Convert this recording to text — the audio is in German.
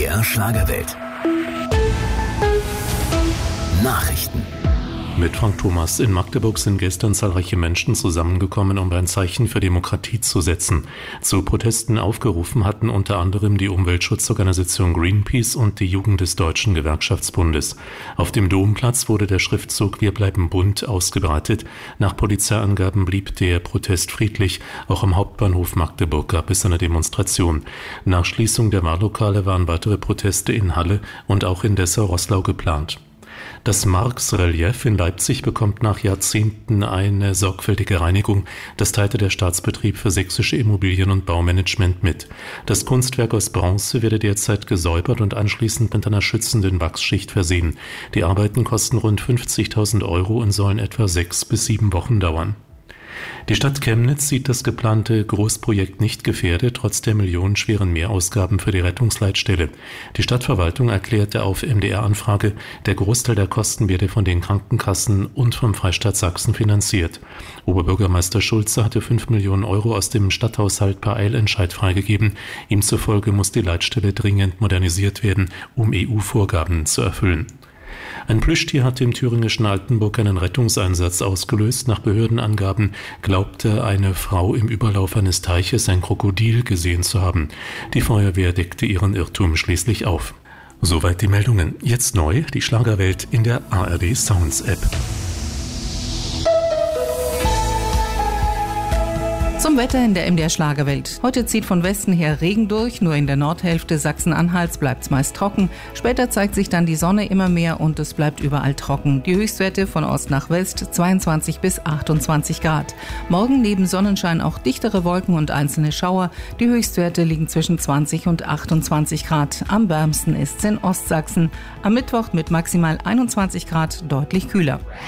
MDR Schlagerwelt. Nachrichten. Mit Frank Thomas. In Magdeburg sind gestern zahlreiche Menschen zusammengekommen, um ein Zeichen für Demokratie zu setzen. Zu Protesten aufgerufen hatten unter anderem die Umweltschutzorganisation Greenpeace und die Jugend des Deutschen Gewerkschaftsbundes. Auf dem Domplatz wurde der Schriftzug "Wir bleiben bunt" ausgebreitet. Nach Polizeiangaben blieb der Protest friedlich. Auch am Hauptbahnhof Magdeburg gab es eine Demonstration. Nach Schließung der Wahllokale waren weitere Proteste in Halle und auch in Dessau-Roßlau geplant. Das Marx-Relief in Leipzig bekommt nach Jahrzehnten eine sorgfältige Reinigung. Das teilte der Staatsbetrieb für sächsische Immobilien- und Baumanagement mit. Das Kunstwerk aus Bronze werde derzeit gesäubert und anschließend mit einer schützenden Wachsschicht versehen. Die Arbeiten kosten rund 50.000 € und sollen etwa 6 bis 7 Wochen dauern. Die Stadt Chemnitz sieht das geplante Großprojekt nicht gefährdet, trotz der millionenschweren Mehrausgaben für die Rettungsleitstelle. Die Stadtverwaltung erklärte auf MDR-Anfrage, der Großteil der Kosten werde von den Krankenkassen und vom Freistaat Sachsen finanziert. Oberbürgermeister Schulze hatte 5 Millionen € aus dem Stadthaushalt per Eilentscheid freigegeben. Ihm zufolge muss die Leitstelle dringend modernisiert werden, um EU-Vorgaben zu erfüllen. Ein Plüschtier hat im thüringischen Altenburg einen Rettungseinsatz ausgelöst. Nach Behördenangaben glaubte eine Frau im Überlauf eines Teiches ein Krokodil gesehen zu haben. Die Feuerwehr deckte ihren Irrtum schließlich auf. Soweit die Meldungen. Jetzt neu, die Schlagerwelt in der ARD Sounds App. Zum Wetter in der MDR Schlagerwelt. Heute zieht von Westen her Regen durch, nur in der Nordhälfte Sachsen-Anhalts bleibt es meist trocken. Später zeigt sich dann die Sonne immer mehr und es bleibt überall trocken. Die Höchstwerte von Ost nach West 22 bis 28 Grad. Morgen neben Sonnenschein auch dichtere Wolken und einzelne Schauer. Die Höchstwerte liegen zwischen 20 und 28 Grad. Am wärmsten ist es in Ostsachsen. Am Mittwoch mit maximal 21 Grad deutlich kühler.